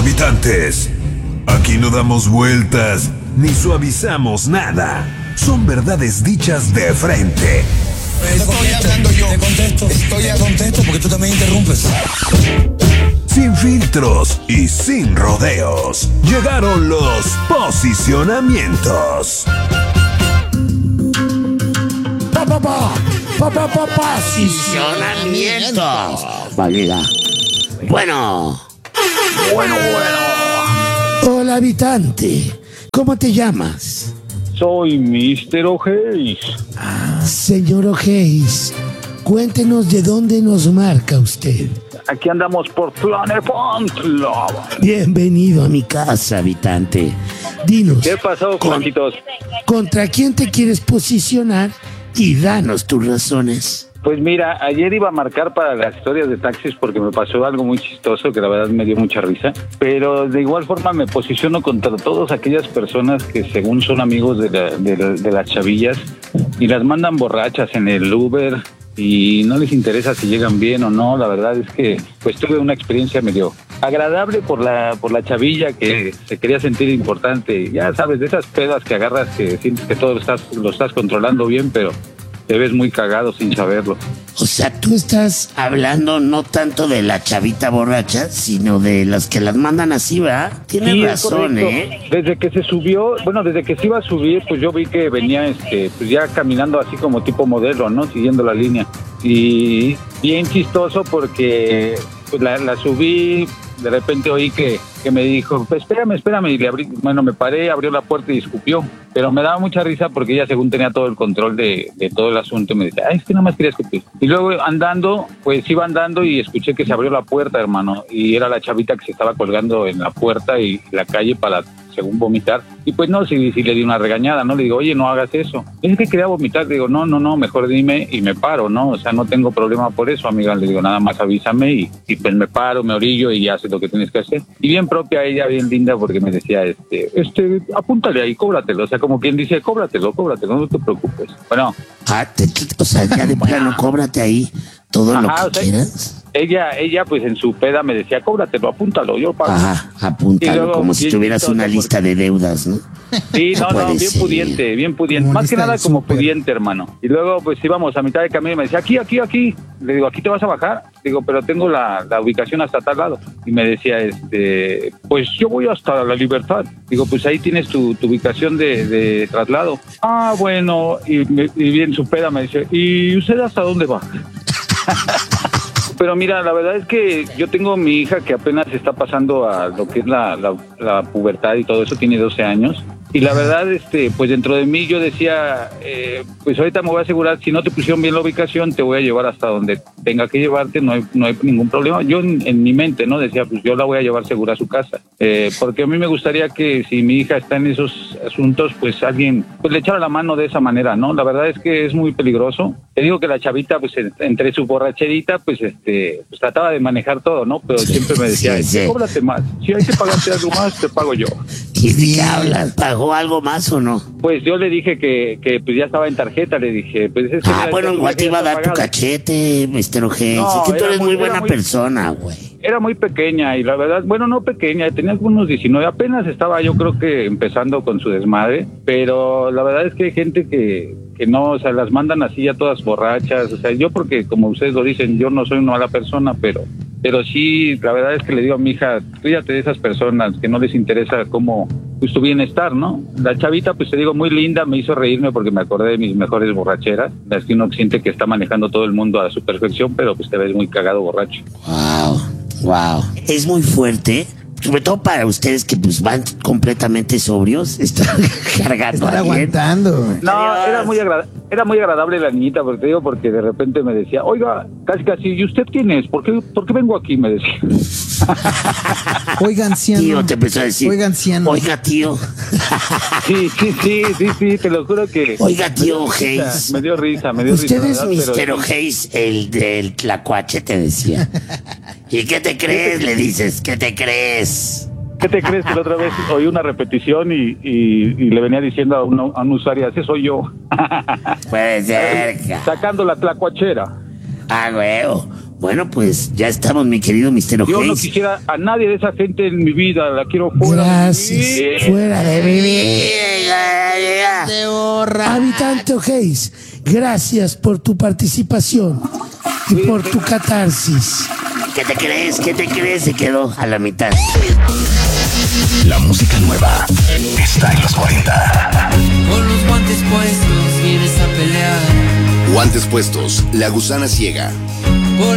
Habitantes, aquí no damos vueltas ni suavizamos nada. Son verdades dichas de frente. Estoy hablando yo. Estoy a contesto porque tú también interrumpes. Sin filtros y sin rodeos. Llegaron los posicionamientos. Posicionamiento. Valida. Bueno. Hola, habitante. ¿Cómo te llamas? Soy Mr. O'Hays. Señor O'Hays, cuéntenos de dónde nos marca usted. Aquí andamos por Tlalnepantla. Bienvenido a mi casa, habitante. Dinos, ¿Qué pasó, Juancitos? ¿contra quién te quieres posicionar? Y danos tus razones. Pues mira, ayer iba a marcar para las historias de taxis porque me pasó algo muy chistoso que la verdad me dio mucha risa, pero de igual forma me posiciono contra todas aquellas personas que según son amigos de las chavillas y las mandan borrachas en el Uber y no les interesa si llegan bien o no. La verdad es que pues tuve una experiencia medio agradable por la chavilla que se quería sentir importante. Ya sabes, de esas pedas que agarras que sientes que todo lo estás controlando bien, pero te ves muy cagado sin saberlo. O sea, tú estás hablando no tanto de la chavita borracha, sino de las que las mandan así, ¿verdad? Tienes Sí, razón, Desde que se subió, desde que se iba a subir, pues yo vi que venía pues ya caminando así como tipo modelo, ¿no? Siguiendo la línea. Y bien chistoso porque pues la subí, de repente oí que me dijo, pues espérame, y le abrí, me paré, abrió la puerta y escupió. Pero me daba mucha risa porque ella según tenía todo el control de todo el asunto, me decía, es que nada más quería escupir. Y luego iba andando y escuché que se abrió la puerta, hermano, y era la chavita que se estaba colgando en la puerta y la calle para, según vomitar. Y pues no, sí le di una regañada, ¿no? Le digo, oye, no hagas eso. Es que quería vomitar. Le digo, no, mejor dime y me paro, ¿no? O sea, no tengo problema por eso, amiga. Le digo, nada más avísame y pues me paro, me orillo y haces lo que tienes que hacer. Y bien propia ella, bien linda, porque me decía, apúntale ahí, cóbratelo. O sea, como quien dice, cóbratelo, no te preocupes. Bueno. O sea, ya de plano, cóbrate ahí todo lo que quieras. Ella, pues en su peda me decía, cóbratelo, apúntalo, yo pago. Ajá, apúntalo, como si tuvieras una lista de deudas, ¿no? Sí, no, bien pudiente. Más que nada como pudiente, hermano. Y luego, pues íbamos a mitad de camino y me decía, aquí. Le digo, ¿aquí te vas a bajar? Digo, pero tengo la ubicación hasta tal lado. Y me decía, pues yo voy hasta La Libertad. Digo, pues ahí tienes tu ubicación de traslado. Ah, bueno, y bien su peda me dice, ¿y usted hasta dónde va? Pero mira, la verdad es que yo tengo mi hija que apenas está pasando a lo que es la pubertad y todo eso, tiene 12 años. Y la verdad, pues dentro de mí yo decía, pues ahorita me voy a asegurar, si no te pusieron bien la ubicación, te voy a llevar hasta donde tenga que llevarte, no hay ningún problema. Yo en mi mente, ¿no? Decía, pues yo la voy a llevar segura a su casa. Porque a mí me gustaría que si mi hija está en esos asuntos, pues alguien pues le echara la mano de esa manera, ¿no? La verdad es que es muy peligroso. Te digo que la chavita, pues entre su borracherita, pues pues trataba de manejar todo, ¿no? Pero siempre me decía, cóbrate más. Si hay que pagarte algo más, te pago yo. ¿Y de qué hablas? ¿Pagó algo más o no? Pues yo le dije que pues ya estaba en tarjeta, le dije, pues es que bueno, igual te iba a dar tu cachete, Mr. O'Hays. No, es que tú eres muy buena persona, güey. Era muy pequeña y la verdad, bueno, no pequeña, tenía unos 19, apenas estaba yo creo que empezando con su desmadre, pero la verdad es que hay gente que no, o sea, las mandan así ya todas borrachas, o sea, yo porque como ustedes lo dicen, yo no soy una mala persona, pero sí, la verdad es que le digo a mi hija, cuídate de esas personas que no les interesa cómo pues tu bienestar, ¿no? La chavita, pues te digo, muy linda, me hizo reírme porque me acordé de mis mejores borracheras, las que uno siente que está manejando todo el mundo a su perfección, pero pues te ves muy cagado borracho. Wow. Es muy fuerte, sobre todo para ustedes que pues van completamente sobrios, están cargando Están aguantando. No, era muy agradable la niñita, porque te digo, porque de repente me decía, oiga, casi, ¿y usted quién es? ¿Por qué vengo aquí? Me decía. Oiga, anciano. Tío, te empezó a decir. Oiga, anciano. Oiga, tío. Sí, te lo juro que... Oiga, tío O'Hays. Me dio risa. Usted es Mr. O'Hays, el del tlacuache, te decía. ¿Y qué te crees? Le dices, ¿qué te crees? ¿Qué te crees? Que la otra vez oí una repetición y le venía diciendo a un usuario, ese soy yo. Puede ser. Sacando la tlacuachera. Huevo. Bueno, pues ya estamos, mi querido Mr. Yo no O'Hays. quisiera a nadie de esa gente en mi vida, la quiero fuera. Gracias. Fuera de mi vida. Habitante O'Hays, gracias por tu participación y por tu catarsis. ¿Qué te crees? ¿Qué te crees? Se quedó a la mitad. La música nueva está en los 40. Con los guantes puestos vienes a pelear. Guantes puestos, La Gusana Ciega.